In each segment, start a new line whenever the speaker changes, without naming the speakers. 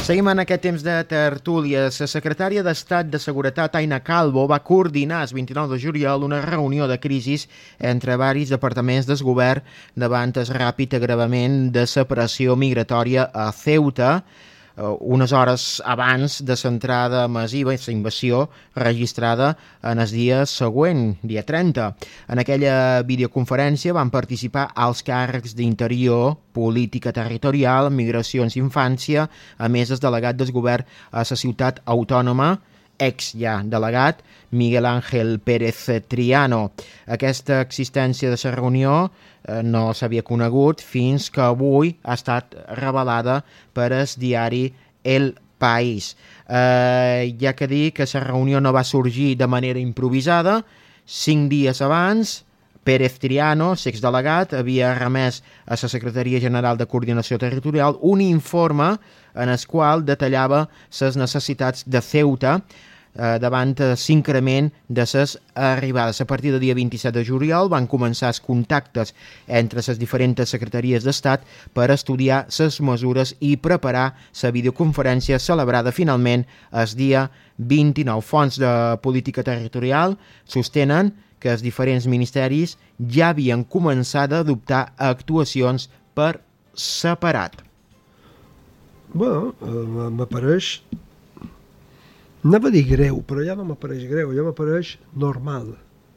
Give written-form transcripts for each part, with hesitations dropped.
Seguim en aquest temps de tertúlia. La secretària d'Estat de Seguretat, Aina Calvo, va coordinar el 29 de juliol una reunió de crisi entre varis departaments del govern davant el ràpid agravament de la pressió migratòria a Ceuta, unes hores abans de l'entrada massiva i la invasió registrada en el dia següent, dia 30. En aquella videoconferència van participar alts càrrecs d'Interior, Política Territorial, Migracions i Infància, a més el delegat del govern a la ciutat autònoma, ex ja delegat, Miguel Ángel Pérez Triano. Aquesta existència de la reunió no s'havia conegut fins que avui ha estat revelada per el diari El País. Hi ha que dir que la reunió no va sorgir de manera improvisada. 5 dies abans, Pérez Triano, l'exdelegat, havia remès a la Secretaria General de Coordinació Territorial un informe en el qual detallava les necessitats de Ceuta davant l'increment de les arribades. A partir del dia 27 de juliol van començar els contactes entre les diferents secretaries d'Estat per estudiar les mesures i preparar la videoconferència celebrada finalment el dia 29. Fonts de política territorial sostenen que els diferents ministeris ja havien començat a adoptar actuacions per separat.
Bueno, m'apareix... Anava a dir greu, però ja no m'apareix greu, ja m'apareix normal.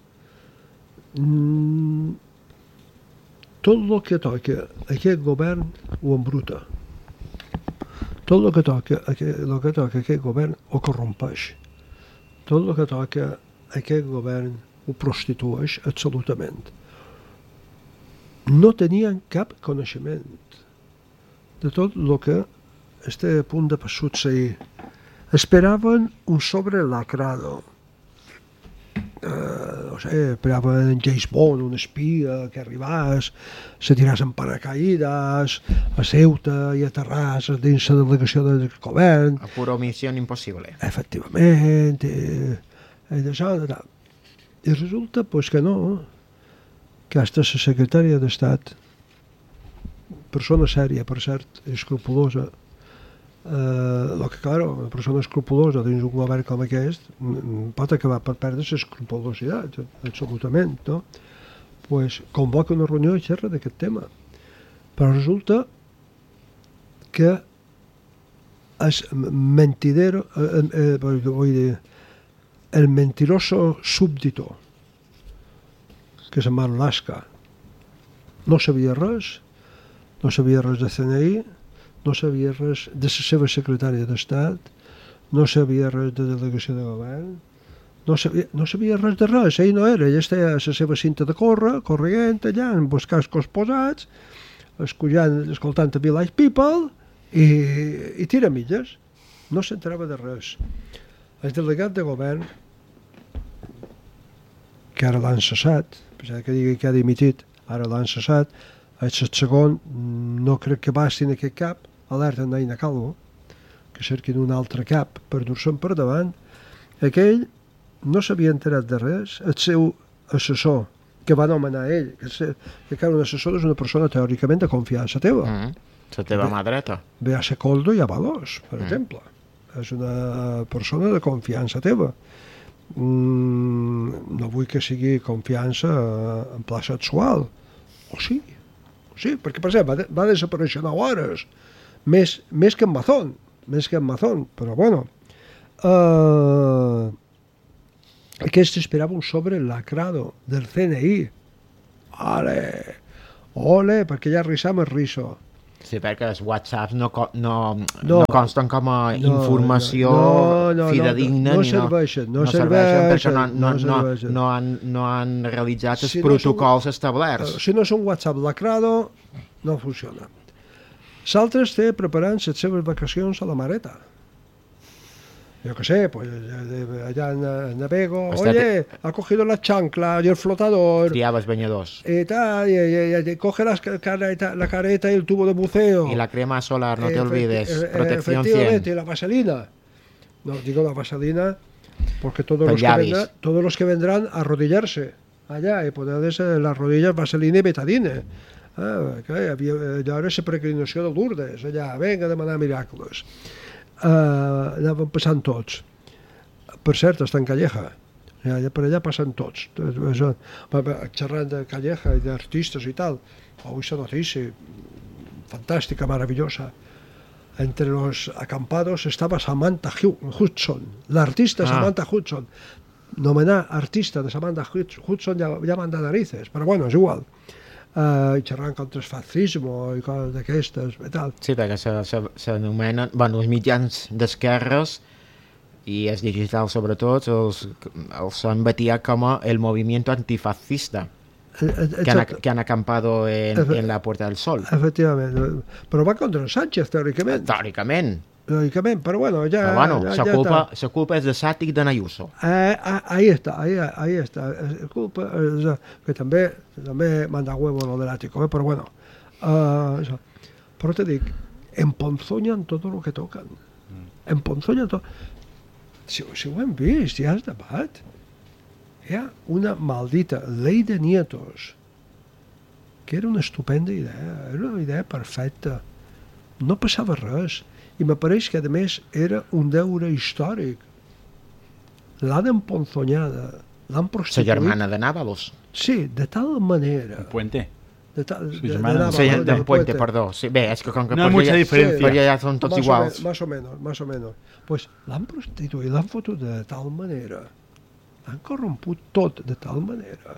Tot el que toca aquest govern ho embruta. Tot el que toca aquest govern ho corrompeix. Tot el que toca aquest govern ho prostitueix absolutament. No tenien cap coneixement de tot el que està a punt de succeir. Esperaven un sobre lacrado. No sé, esperaven James Bond, un espia que arribés, se tiràs en paracaïdes a Ceuta i aterràs dins la delegació del govern.
A pura missió impossible.
Efectivament. I resulta pues, que no, que hasta la secretària d'Estat, persona sèria, per cert, escrupulosa, que, claro, una persona escrupulosa dins un govern com aquest pot acabar per perdre l'escrupulositat, absolutament, no? Pues, convoca una reunió i xerra d'aquest tema. Però resulta que el mentiroso súbdito, que és en Marlaska, no sabia res de CNI, no sabia res de la seva secretària d'Estat, no sabia res de delegació de govern, no sabia res de res, ell no era, ell estava a la seva cinta de corrent allà, amb els cascos posats, escoltant a Village People i tiramilles, no s'entrava de res. El delegat de govern, que ara l'han cessat, que digui que ha dimitit, ara l'han cessat, el segon no crec que bastin aquest cap, alerta en Aina Calvo, que cerquin un altre cap per dur-se'n per davant. Aquell no s'havia enterat de res. El seu assessor, que va nomenar ell, que era un assessor és una persona teòricament de confiança teva.
La teva mà dreta.
Ve a ser Coldo i Avalos, per exemple. És una persona de confiança teva. No vull que sigui confiança en pla sexual. O sí, perquè, per exemple, va desaparèixer 9 hores. Més que en Mazón, però bueno. Aquest esperava un sobre lacrado del CNI. Ole, perquè ja risam el riso.
Sí, perquè els whatsapps no consten com a informació fidedigna.
No serveixen
perquè no han realitzat els protocols establerts.
Si no és un whatsapp lacrado, no funciona. S'altres té preparant les seves vacacions a la Mareta. Yo qué sé, pues allá navego, oye, ha cogido la chancla y el flotador.
Triabas bañadores.
Y tal, y coge la careta y el tubo de buceo.
Y la crema solar, no te olvides, protección 100.
Efectivamente, y la vaselina. No, digo la vaselina porque todos los que vendrán a arrodillarse allá y ponerse las rodillas vaselina y betadine. Hi haurà la peregrinació de Lourdes, allà, vinga a demanar miracles. anaven passant tots. Per cert, està en Calleja. Per allà passen tots. Xerrant de Calleja i d'artistes i tal. Aquesta notícia fantàstica, maravillosa. Entre los acampados estaba Samantha Hudson, l'artista Samantha Hudson. Nomenar artista de Samantha Hudson ja manda narices, però bueno, és igual. Xerrant contra el fascismo i coses d'aquestes i tal.
Sí, perquè s'anomenen, els mitjans d'esquerres i els digitals sobretot els han batiat com el movimiento antifascista que han acampado en la Puerta del Sol.
Efectivament, però va contra Sánchez, teòricament. Teòricament, però bueno, ja...
Però bueno, la culpa és de Sàtic de Ayuso.
Ahí está. Culpa, que també manda huevo lo del ático, però bueno. Això. Però te dic, emponzoñan todo lo que tocan. Emponzoñan todo. Si ho hem vist, ja és debat. Hi ha una maldita llei de nietos, que era una estupenda idea, era una idea perfecta. No passava res. I m'apareix que, a més, era un deure històric. L'han emponzonyada, l'han prostituït.
La germana de Návalos.
Sí, de tal manera.
Puente.
De
Puente, perdó. Sí, bé, és que com que
no hi ha mucha diferència.
Per allà són tots iguals.
Más o menos. Pues l'han prostituït, l'han fotut de tal manera. Han corromput tot de tal manera.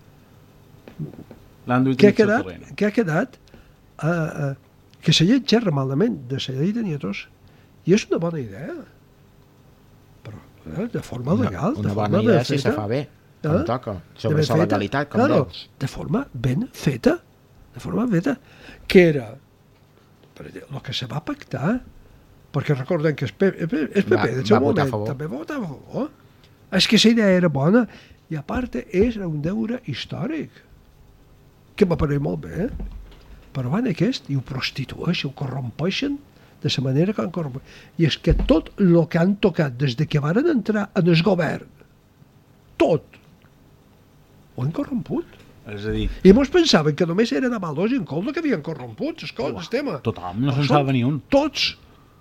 L'han duit
que ha quedat que se lletja malament de la llei de nietos i és una bona idea. Però de forma legal,
una bona idea si se fa bé. Com toca, sobre la legalitat, com veus.
De forma ben feta, que era el que se va pactar, perquè recordem que el PP de seu moment també va votar a favor. És que la idea era bona i a part és un deure històric, que m'apareix molt bé, però van aquest i ho prostitueixen, ho corrompeixen de la manera que han corromput. I és que tot el que han tocat des que varen entrar en el govern, tot, ho han corromput.
És a dir...
I mos pensaven que només eren Amalós i en Coldo que havien corromput, el tema.
Tothom, no se'n salva ni un.
Tots.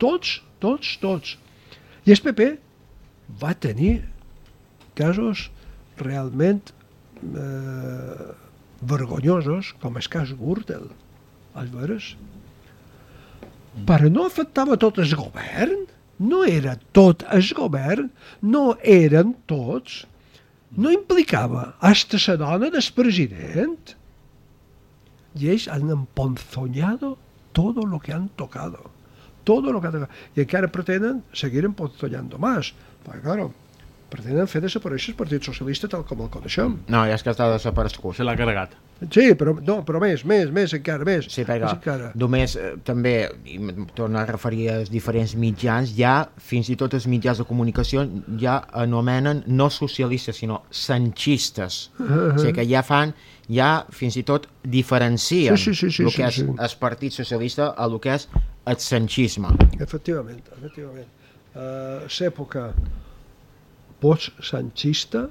I el PP va tenir casos realment vergonyosos, com el cas Gürtel, als veres. Però no afectava tot el govern, no era tot el govern, no eren tots, no implicava hasta la dona del president. Y ells han emponzoñado todo lo que han tocado. Y encara pretenen seguir emponzoñando más. Perquè, claro, pretenen fer desaparèixer el Partit Socialista tal com el coneixem.
No, ja és que està desaparegut.
Se l'ha carregat.
Sí, però més, encara més.
Sí, perquè només també, i torno a referir als diferents mitjans, ja fins i tot els mitjans de comunicació ja anomenen no socialistes, sinó sanchistes. O sigui que ja fins i tot diferencien el que és el Partit Socialista a el que és el sanchisme.
Efectivament. L'època post-sanchista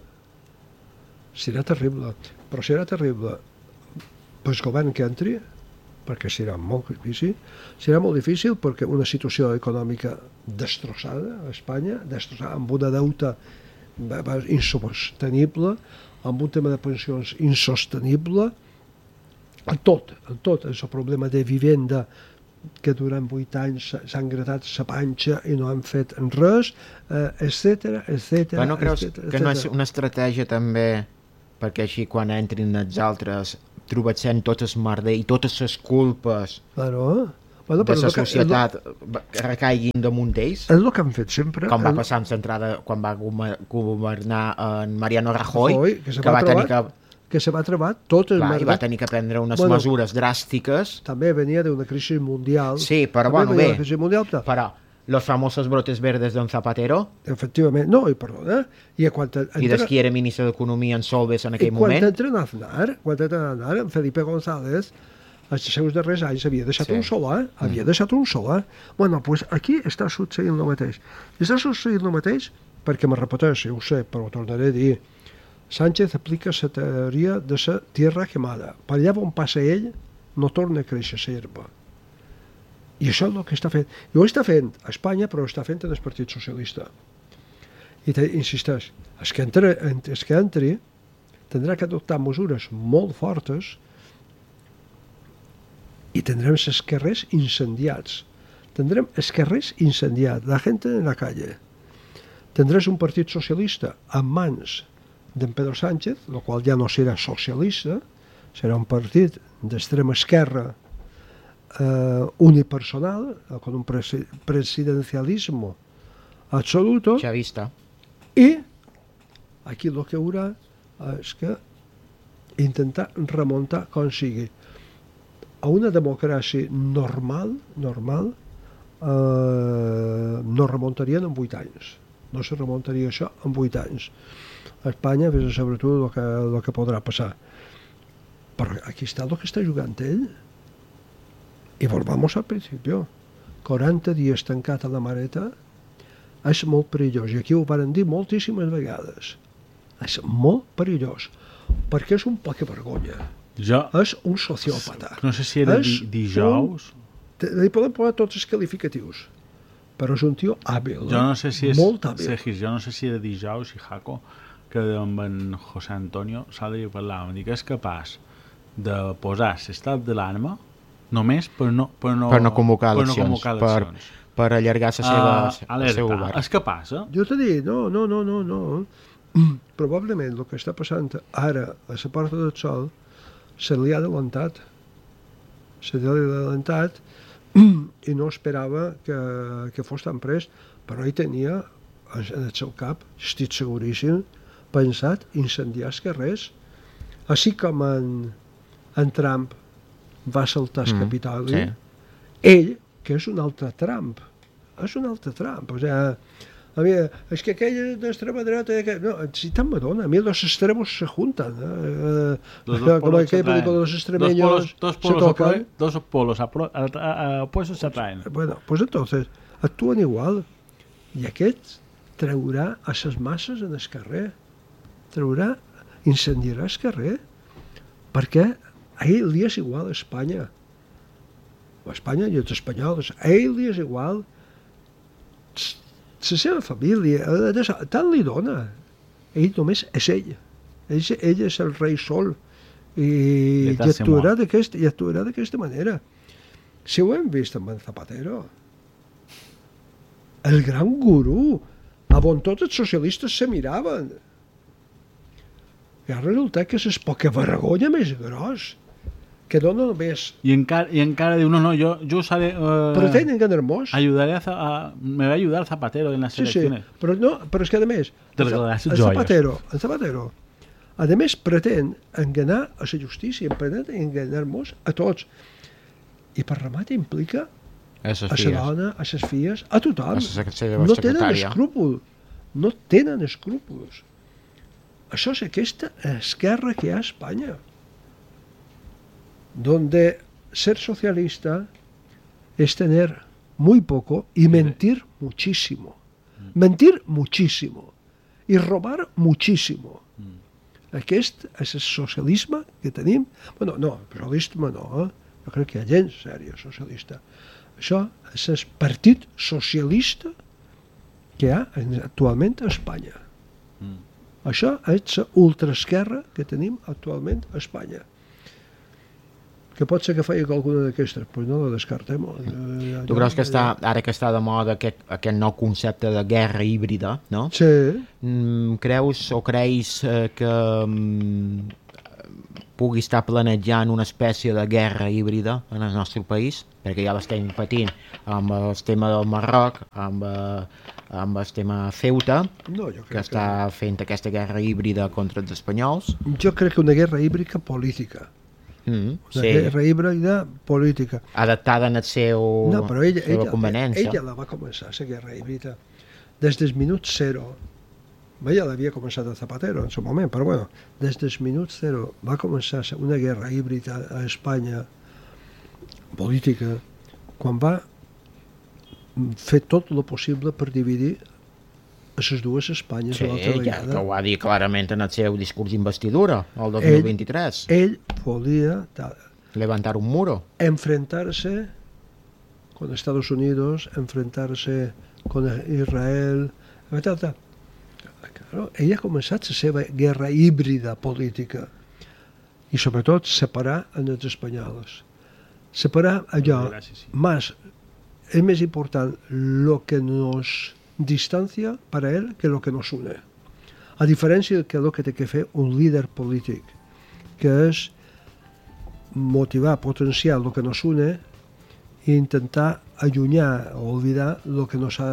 serà terrible, però serà terrible pel govern que entri, perquè serà molt difícil perquè una situació econòmica destrossada a Espanya, amb una deuta insostenible, amb un tema de pensions insostenible, en tot, el problema de vivenda que durant 8 anys s'han gratat la panxa i no han fet res, etcètera.
Però no creus que no és una estratègia també perquè així quan entrin els altres trobem tot el merder i totes les culpes de la societat recaiguin damunt d'ells?
És el que han fet sempre.
Com va passar amb l'entrada quan va governar en Mariano Rajoy,
que se va trobar tot el merder.
I va tenir que prendre unes mesures dràstiques.
També venia d'una crisi mundial.
Sí, però però los famosos brotes verdes d'en Zapatero.
Efectivament, no, i perdona. I
des qui era ministre d'Economia en Solbes en aquell moment.
I quan entra Aznar, en Felipe González, els seus darrers anys havia deixat un solar. Bueno, doncs aquí està succeint el mateix. Està succeint el mateix perquè, me repeteixo, ho sé, però ho tornaré a dir, Sánchez aplica la teoria de la tierra quemada. Per allà on passa ell, no torna a créixer l'herba. I això és el que està fent. I ho està fent a Espanya, però ho està fent en el Partit Socialista. I insisteix, el que entri tindrà que adoptar mesures molt fortes i tindrem els carrers incendiats. Tendrem els carrers incendiats, la gent en la calle. Tendràs un Partit Socialista en mans d'en Pedro Sánchez, el qual ja no serà socialista, serà un partit d'extrema esquerra unipersonal, con un presidencialismo absoluto.
Chavista.
I aquí el que haurà és que intentar remuntar com sigui. A una democràcia normal no remuntarien en 8 anys. No se remuntaria això en 8 anys. A Espanya, vés a saber tu el que podrà passar. Però aquí està el que està jugant ell. I volvamos al principio. 40 dies tancat a la mareta és molt perillós. I aquí ho van dir moltíssimes vegades. És molt perillós. Perquè és un poc vergonya. És un sociòpata.
No sé si era dijous.
Li podem posar tots els qualificatius. Però és un tio hàbil.
Jo no sé si és...
Molt hàbil.
Sergis, jo no sé si era dijous i Jaco, que amb en José Antonio s'ha de parlar. Em dic que és capaç de posar l'estat de l'arma només per no
convocar eleccions. Per allargar el seu govern.
És capaç, eh?
Jo t'he dit, no. Probablement el que està passant ara a la Porta del Sol se li ha adelantat. I no esperava que fos tan prest, però ell tenia en el seu cap, estic seguríssim, pensat incendiar els carrers. Així com en Trump va saltar el Capitoli, sí. Ell, que és un altre Trump, o sigui, és que aquell d'extrema dreta, no, si tant m'adona, a mi los extremos se juntan, com aquella pel·lícula de los extremeños se tocan.
Dos polos opuestos se atraen.
Bueno, pues entonces, actuen igual, i aquest traurà a les masses en el carrer, incendiarà el carrer, perquè a ell li és igual a Espanya, o Espanya i els espanyols, a ell li és igual la seva família, tant li dona. Ell només és ell. Ell és el rei sol i actuarà d'aquesta manera. Si ho hem vist amb en Zapatero, el gran gurú, on tots els socialistes se miraven. I ara resulta que és poca vergonya més gros, que no només...
I encara diu, no, jo usaré...
Pretén enganar-nos.
Me va ayudar Zapatero en las elecciones.
Sí, però és que a més, en Zapatero, a més pretén enganar a la justícia, pretén enganar-nos a tots. I per remat implica a la dona, a les filles, a tothom. No tenen escrúpol. No tenen escrúpols. Això és aquesta esquerra que hi ha a Espanya, donde ser socialista es tener muy poco y mentir muchísimo. Mentir muchísimo. Y robar muchísimo. Aquest és el socialisme que tenim. Bueno, no, socialisme no, Jo crec que hi ha gent sèria socialista. Això és el partit socialista que hi ha actualment a Espanya. Això és l'ultraesquerra que tenim actualment a Espanya. Que pot ser que faci alguna d'aquestes, doncs no la descartem.
Tu creus que ara que està de moda aquest nou concepte de guerra híbrida, no?
Sí.
Creus que pugui estar planejant una espècie de guerra híbrida en el nostre país? Perquè ja l'estem patint amb el tema del Marroc, amb el tema Ceuta, que està fent aquesta guerra híbrida contra els espanyols.
Jo crec que una guerra híbrida política. Una guerra híbrida política
adaptada en la seva conveniència.
Ella la va començar, la guerra híbrida, des del minut zero. Ja l'havia començat a Zapatero en el moment, però bueno, des del minut zero va començar una guerra híbrida a Espanya política, quan va fer tot el possible per dividir a les dues Espanyes.
Sí, ja ho va dir clarament en el seu discurs d'investidura, el 2023.
Ell volia
levantar un muro.
Enfrentar-se con Estados Unidos, enfrentar-se con Israel, etc. Claro, ella ha començat la seva guerra híbrida política i sobretot separar els espanyols. Separar allò, más, es més important lo que nos distancia para él que lo que nos une. A diferència que el que té que fer un líder polític, que és motivar, potenciar el que nos une i intentar allunyar o olvidar lo que nos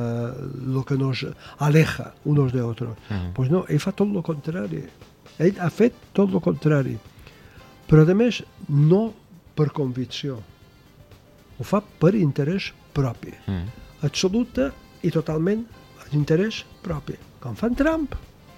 aleja unos de otros. Pues no, ell fa tot lo contrari. Ell ha fet tot lo contrari. Però a més no per convicció. Ho fa per interès propi. Absoluta i totalment interès propi. Com fa en Trump.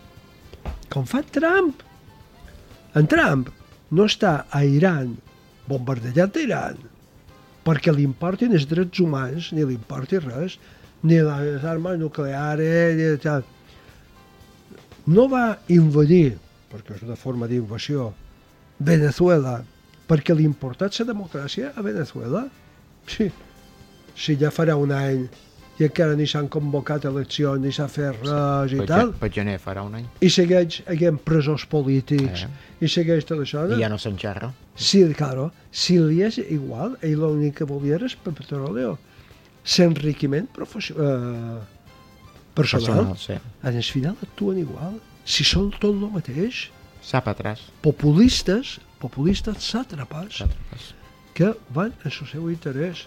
En Trump no està a Iran bombardejant Iran perquè li importin els drets humans, ni li importi res, ni les armes nucleares, ni tal. No va invadir, perquè és una forma d'invasió, Venezuela, perquè li importa la democràcia a Venezuela. Sí, si ja farà un any i encara ni s'han convocat eleccions, ni s'ha fet res i tal.
Per gener farà un any.
I segueix havent presors polítics, i segueix tot això.
I ja no se'n xerra.
Sí, claro, si li és igual, ell l'únic que volia era per petróleo. S'enriquiment personal.
Sí.
En el final actuen igual. Si són tot el mateix.
Sap atrás.
Populistes sàtrapes, que van en el seu interès.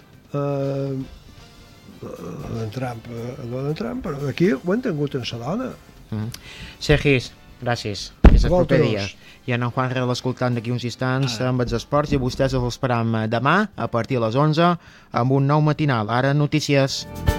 Trump, però aquí ho han tingut en sa dona.
Sergis, gràcies. Fins el proper dia. I en Juan Real escoltant d'aquí uns instants amb els esports i vostès els esperam demà a partir de les 11 amb un nou matinal. Ara notícies.